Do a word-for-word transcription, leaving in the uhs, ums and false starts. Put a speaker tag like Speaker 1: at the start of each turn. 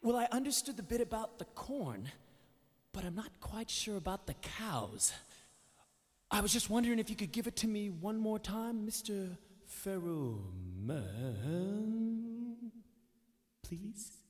Speaker 1: Well, I understood the bit about the corn, but I'm not quite sure about the cows. I was just wondering if you could give it to me one more time, Mister Ferroman, please?